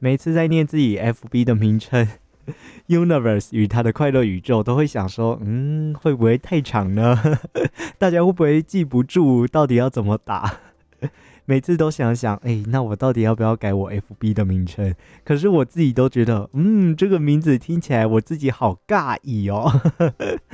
每次在念自己 FB 的名称 Universe 与它的快乐宇宙，都会想说，会不会太长呢？大家会不会记不住到底要怎么打？每次都想想，那我到底要不要改我 FB 的名称？可是我自己都觉得，这个名字听起来我自己好尬意哦。